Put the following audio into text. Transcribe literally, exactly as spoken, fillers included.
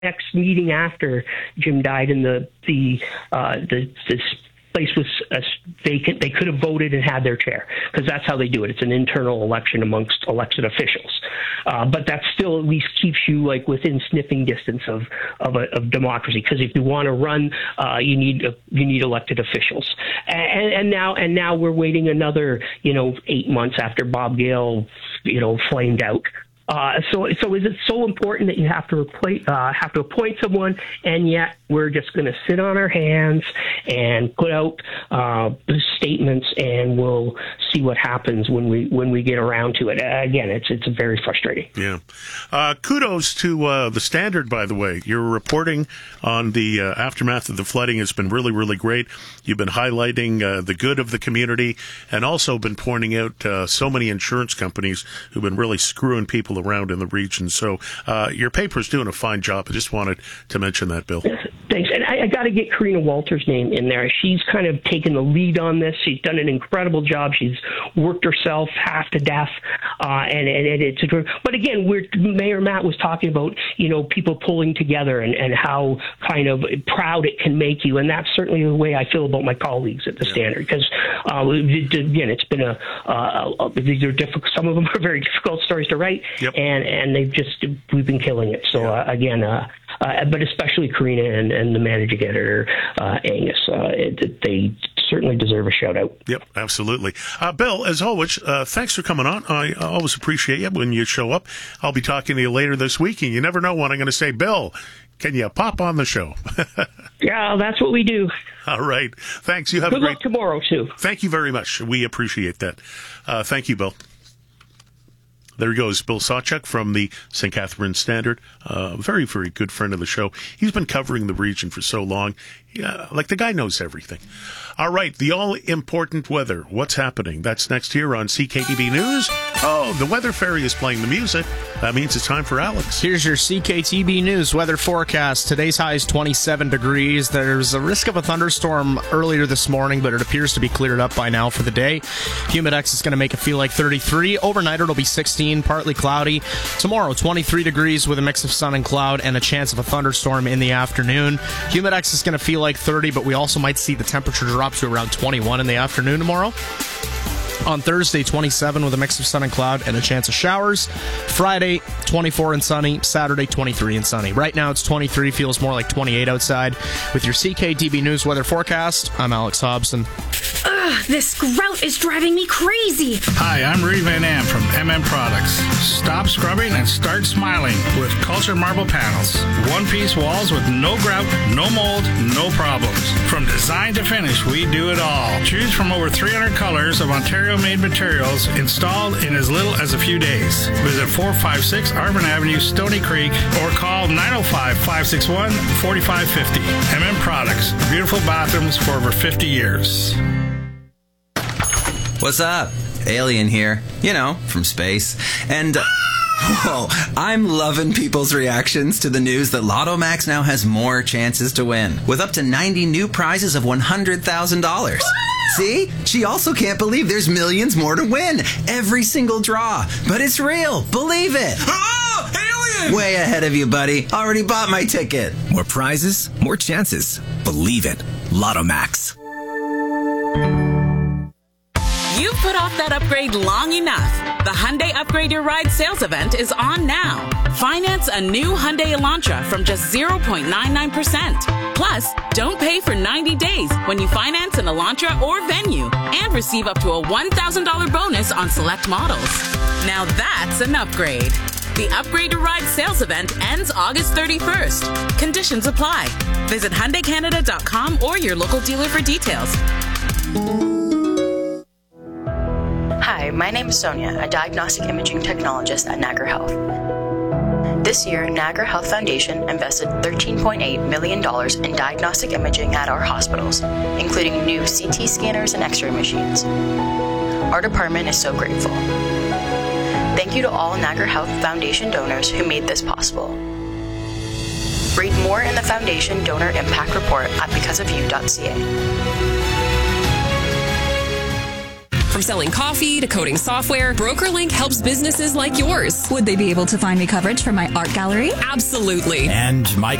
next meeting after Jim died and the the uh, the this place was uh, vacant, they could have voted and had their chair, because that's how they do it. It's an internal election amongst elected officials. Uh, but that still at least keeps you like within sniffing distance of of, a, of democracy. Because if you want to run, uh, you need uh, you need elected officials. And, and now and now we're waiting another you know eight months after Bob Gale you know flamed out. Uh, so, so is it so important that you have to replace, uh, have to appoint someone, and yet we're just going to sit on our hands and put out uh, statements, and we'll see what happens when we when we get around to it. Uh, again, it's it's very frustrating. Yeah. Uh, kudos to uh, the Standard, by the way. Your reporting on the uh, aftermath of the flooding has been really, really great. You've been highlighting uh, the good of the community, and also been pointing out uh, so many insurance companies who've been really screwing people around in the region. So uh, your paper's doing a fine job. I just wanted to mention that, Bill. Thanks. And I, I got to get Karina Walters' name in there. She's kind of taken the lead on this. She's done an incredible job. She's worked herself half to death. Uh, and, and, and it's, but again, we're, Mayor Matt was talking about, you know, people pulling together and, and how kind of proud it can make you. And that's certainly the way I feel about my colleagues at the yeah. Standard. Because, uh, again, it's been a, uh, a, these are difficult, some of them are very difficult stories to write. Yep. And, and they've just, we've been killing it. So, yeah. uh, again, uh, uh, but especially Karina and, and the managing editor, uh, Angus, uh, it, they certainly deserve a shout out. Yep, absolutely. Uh, Bill, as always, uh, thanks for coming on. I always appreciate you when you show up. I'll be talking to you later this week, and you never know when I'm going to say, Bill, can you pop on the show? Yeah, that's what we do. All right. Thanks. You have Good a great... luck tomorrow, too. Thank you very much. We appreciate that. Uh, thank you, Bill. There he goes, Bill Sawchuk from the Saint Catharines Standard. A uh, very, very good friend of the show. He's been covering the region for so long. Yeah, like the guy knows everything. All right, the all-important weather. What's happening? That's next here on C K T B News. Oh, the Weather Fairy is playing the music. That means it's time for Alex. Here's your C K T B News weather forecast. Today's high is twenty-seven degrees. There's a risk of a thunderstorm earlier this morning, but it appears to be cleared up by now for the day. Humidex is going to make it feel like thirty-three. Overnight, it'll be sixteen, partly cloudy. Tomorrow, twenty-three degrees with a mix of sun and cloud and a chance of a thunderstorm in the afternoon. Humidex is going to feel like thirty, but we also might see the temperature drop to around twenty-one in the afternoon tomorrow. On Thursday, twenty-seven with a mix of sun and cloud and a chance of showers. Friday, twenty-four and sunny. Saturday, twenty-three and sunny. Right now, it's twenty-three. Feels more like twenty-eight outside. With your C K T B News weather forecast, I'm Alex Hobson. Ugh, this grout is driving me crazy. Hi, I'm Rudy Van Am from M M Products. Stop scrubbing and start smiling with Culture Marble Panels. One-piece walls with no grout, no mold, no problems. From design to finish, we do it all. Choose from over three hundred colors of Ontario-made materials installed in as little as a few days. Visit four five six Arvin Avenue, Stony Creek, or call nine oh five, five six one, four five five oh. M M Products. Beautiful bathrooms for over fifty years. What's up? Alien here. You know, from space. And, uh, whoa, I'm loving people's reactions to the news that Lotto Max now has more chances to win, with up to ninety new prizes of one hundred thousand dollars. See? She also can't believe there's millions more to win. Every single draw. But it's real. Believe it. Oh, alien! Way ahead of you, buddy. Already bought my ticket. More prizes, more chances. Believe it. Lotto Max. You've put off that upgrade long enough. The Hyundai Upgrade Your Ride sales event is on now. Finance a new Hyundai Elantra from just zero point nine nine percent. Plus, don't pay for ninety days when you finance an Elantra or Venue, and receive up to a one thousand dollars bonus on select models. Now that's an upgrade. The Upgrade Your Ride sales event ends August thirty-first. Conditions apply. Visit Hyundai Canada dot com or your local dealer for details. Hi, my name is Sonia, a diagnostic imaging technologist at Niagara Health. This year, Niagara Health Foundation invested thirteen point eight million dollars in diagnostic imaging at our hospitals, including new C T scanners and X-ray machines. Our department is so grateful. Thank you to all Niagara Health Foundation donors who made this possible. Read more in the Foundation Donor Impact Report at because of you dot c a. From selling coffee to coding software, BrokerLink helps businesses like yours. Would they be able to find me coverage for my art gallery? Absolutely. And my